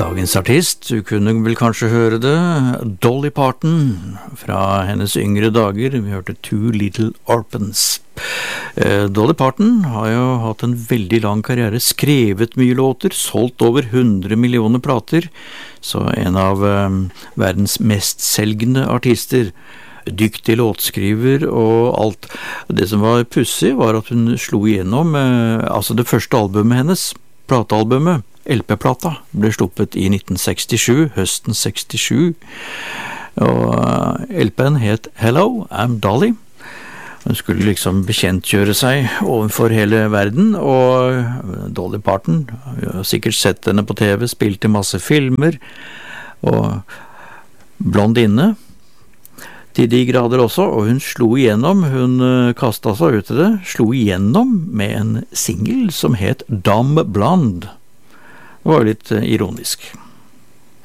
Dagens artist, du kunne vel kanskje høre det, Dolly Parton, fra hennes yngre dager. Vi hørte Two Little Orphans. Dolly Parton har jo hatt en veldig lang karriere, skrevet mye låter, solgt over 100 millioner plater, så en av verdens mest selgende artister. Dyktig låtskriver og alt. Det som var pussig var at hun slo igjennom, altså det første albumet hennes, platealbumet, LP-plata, ble sluppet i 1967, høsten 67, og LP-en het Hello, I'm Dolly. Hun skulle liksom bekjentgjøre seg overfor hele verden, og Dolly Parton, jeg har sikkert sett henne på TV, spilt i masse filmer, og blondine, til de grader også, og hun slo igjennom, hun kastet seg ut til det, slo igjennom med en single som het Dumb Blonde. Det var litt ironisk.